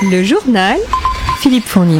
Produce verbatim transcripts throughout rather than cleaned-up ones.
Le journal Philippe Fournier.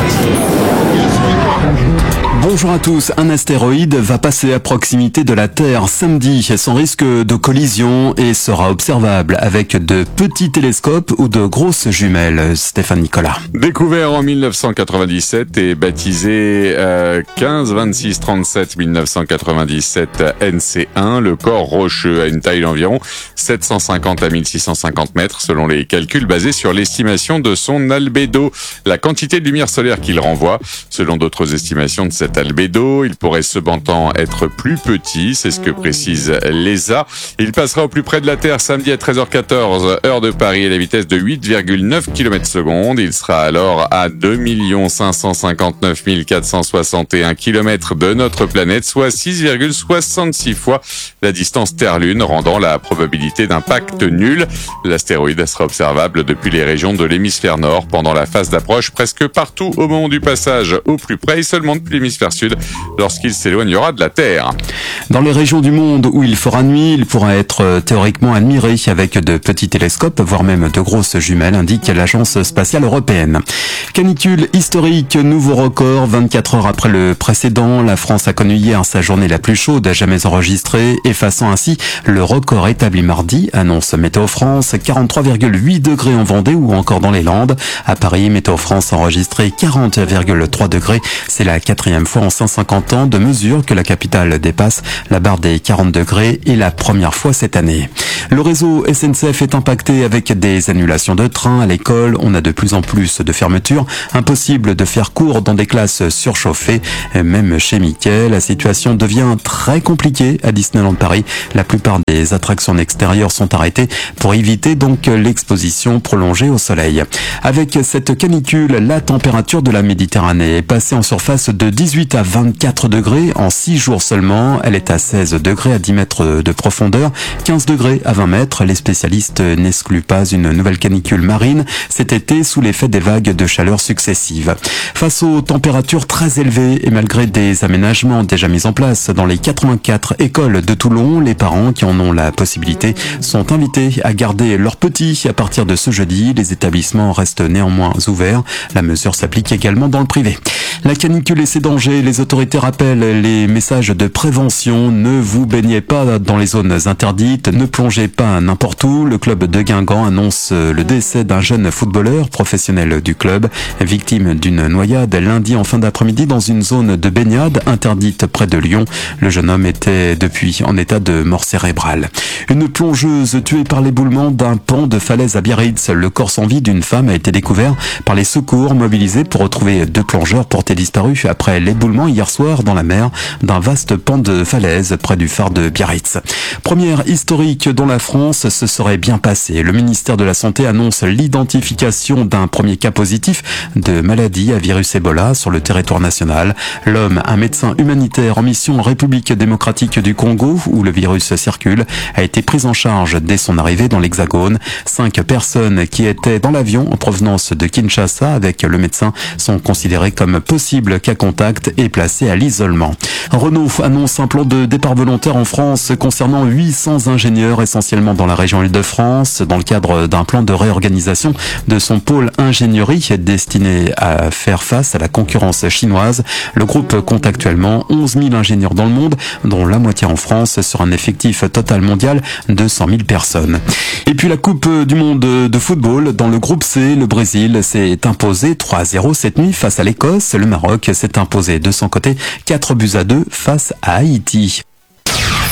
Bonjour à tous, un astéroïde va passer à proximité de la Terre samedi sans risque de collision et sera observable avec de petits télescopes ou de grosses jumelles. Stéphane Nicolas. Découvert en mille neuf cent quatre-vingt-dix-sept et baptisé euh, quinze vingt-six trente-sept mille neuf cent quatre-vingt-dix-sept N C un, le corps rocheux a une taille d'environ sept cent cinquante à mille six cent cinquante mètres selon les calculs basés sur l'estimation de son albédo, la quantité de lumière solaire qu'il renvoie. Selon d'autres estimations de cet albédo, il pourrait cependant être plus petit, c'est ce que précise l'E S A. Il passera au plus près de la Terre samedi à treize heures quatorze, heure de Paris, à la vitesse de huit virgule neuf kilomètres seconde. Il sera alors à deux millions cinq cent cinquante-neuf mille quatre cent soixante et un kilomètres de notre planète, soit six virgule soixante-six fois la distance Terre-Lune, rendant la probabilité d'impact nulle. L'astéroïde sera observable depuis les régions de l'hémisphère nord pendant la phase d'approche presque partout au moment du passage au plus près et seulement depuis l'hémisphère sud lorsqu'il s'éloignera de la Terre. Dans les régions du monde où il fera nuit, il pourra être théoriquement admiré avec de petits télescopes, voire même de grosses jumelles, indique l'Agence spatiale européenne. Canicule historique, nouveau record, vingt-quatre heures après le précédent. La France a connu hier sa journée la plus chaude jamais enregistrée, effaçant ainsi le record établi mardi, annonce Météo France, quarante-trois virgule huit degrés en Vendée ou encore dans les Landes. À Paris, Météo France a enregistré quarante virgule trois degrés. C'est la quatrième fois en cent cinquante ans de mesure que la capitale dépasse la barre des quarante degrés et la première fois cette année. Le réseau S N C F est impacté avec des annulations de trains à l'école. On a de plus en plus de fermetures. Impossible de faire cours dans des classes surchauffées. Même chez Mickey, la situation devient très compliquée à Disneyland Paris. La plupart des attractions extérieures sont arrêtées pour éviter donc l'exposition prolongée au soleil. Avec cette canicule, la température de la Méditerranée est passée en surface de dix-huit à vingt-quatre degrés en six jours seulement. Elle est à seize degrés à dix mètres de profondeur, quinze degrés à vingt mètres. Les spécialistes n'excluent pas une nouvelle canicule marine cet été sous l'effet des vagues de chaleur successives. Face aux températures très élevées et malgré des aménagements déjà mis en place dans les quatre-vingt-quatre écoles de Toulon, les parents qui en ont la possibilité sont invités à garder leurs petits à partir de ce jeudi. Les établissements restent néanmoins ouverts. La mesure s'applique également dans le privé. La canicule et ses dangers, les autorités rappellent les messages de prévention. Ne vous baignez pas dans les zones interdites, ne plongez pas n'importe où. Le club de Guingamp annonce le décès d'un jeune footballeur professionnel du club, victime d'une noyade lundi en fin d'après-midi dans une zone de baignade interdite près de Lyon. Le jeune homme était depuis en état de mort cérébrale. Une plongeuse tuée par l'éboulement d'un pan de falaise à Biarritz. Le corps sans vie d'une femme a été découvert par les secours mobilisés pour retrouver deux plongeurs portés disparus après l'éboulement hier soir dans la mer d'un vaste pan de falaise près du phare de Biarritz. Première historique dont la France se serait bien passée. Le ministère de la Santé annonce l'identification d'un premier cas positif de maladie à virus Ebola sur le territoire national. L'homme, un médecin humanitaire en mission en République démocratique du Congo où le virus circule, a été pris en charge dès son arrivée dans l'Hexagone. Cinq personnes qui étaient dans l'avion en provenance de Kinshasa avec le médecin sont considérées comme possibles cas contact et placées à l'isolement. Renault annonce un plan de départ volontaire en France concernant huit cents ingénieurs essentiellement dans la région Île-de-France dans le cadre d'un plan de réorganisation de son pôle ingénierie destiné à faire face à la concurrence chinoise. Le groupe compte actuellement onze mille ingénieurs dans le monde, dont la moitié en France, sur un effectif total mondial de cent mille personnes. Et puis la Coupe du monde de football dans le groupe C, le Brésil s'est imposé trois à zéro cette nuit face à l'Écosse. Le Maroc s'est imposé de son côté quatre buts à deux face à Haïti.